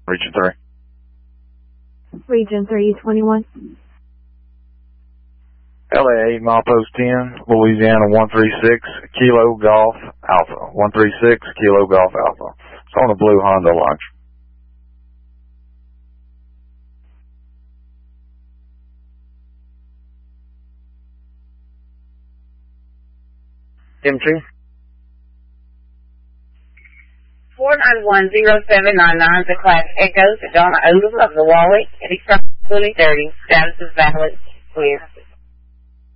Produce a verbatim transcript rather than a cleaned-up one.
Region three. Region three, twenty-one. L A eight, milepost ten, Louisiana one three six, Kilo Golf Alpha. one three six, Kilo Golf Alpha. It's on a blue Honda launch. M two. four nine one zero seven nine nine, the class Echo to Donna Odom of the Wally, Eddie Fully thirty, status is valid, clear.